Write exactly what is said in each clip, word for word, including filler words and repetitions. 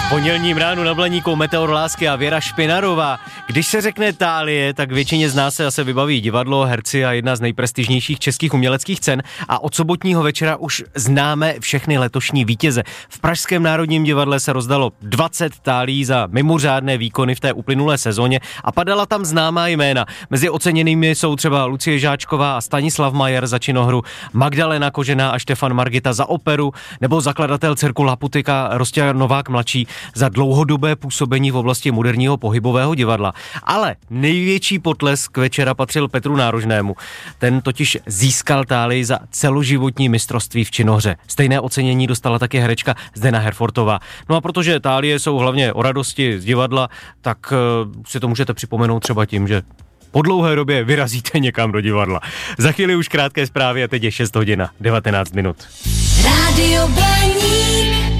Pondělním ránu na Blaníku Meteor lásky a Věra Špinarová. Když se řekne Thálie, tak většině z nás se asi vybaví divadlo, herci a jedna z nejprestižnějších českých uměleckých cen. A od sobotního večera už známe všechny letošní vítěze. V Pražském národním divadle se rozdalo dvacet Thálií za mimořádné výkony v té uplynulé sezóně a padala tam známá jména. Mezi oceněnými jsou třeba Lucie Žáčková a Stanislav Majer za činohru, Magdalena Kožená a Štefan Margita za operu, nebo zakladatel cirku Laputika Rostěn Novák mladší za dlouhodobé působení v oblasti moderního pohybového divadla. Ale největší potlesk večera patřil Petru Nárožnému. Ten totiž získal Thálii za celoživotní mistrovství v činohře. Stejné ocenění dostala také herečka Zdena Herfortová. No a protože Thálie jsou hlavně o radosti z divadla, tak uh, si to můžete připomenout třeba tím, že po dlouhé době vyrazíte někam do divadla. Za chvíli už krátké zprávy a teď je šest hodin a devatenáct minut. Rádio Blaník.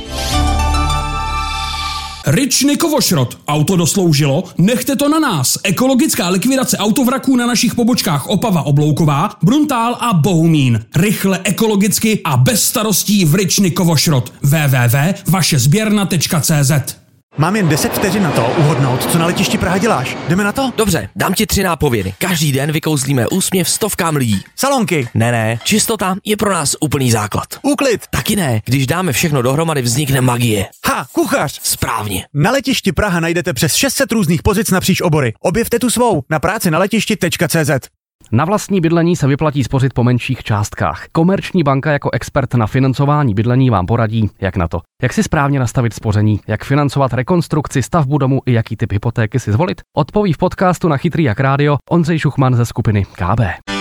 Ryčny Kovošrot. Auto dosloužilo? Nechte to na nás. Ekologická likvidace autovraků na našich pobočkách Opava Oblouková, Bruntál a Bohumín. Rychle, ekologicky a bez starostí v Ryčny Kovošrot. w w w tečka vaše sběrna tečka c z. Mám jen deset vteřin na to uhodnout, co na letišti Praha děláš. Jdeme na to? Dobře, dám ti tři nápovědy. Každý den vykouzlíme úsměv stovkám lidí. Salonky. Ne, ne, čistota je pro nás úplný základ. Úklid. Taky ne, když dáme všechno dohromady, vznikne magie. Ha, kuchař. Správně. Na letišti Praha najdete přes šest set různých pozic napříč obory. Objevte tu svou na práci na letišti tečka c z. Na vlastní bydlení se vyplatí spořit po menších částkách. Komerční banka jako expert na financování bydlení vám poradí, jak na to. Jak si správně nastavit spoření, jak financovat rekonstrukci, stavbu domu i jaký typ hypotéky si zvolit, odpoví v podcastu na Chytrý jak rádio Ondřej Šuchman ze skupiny K B.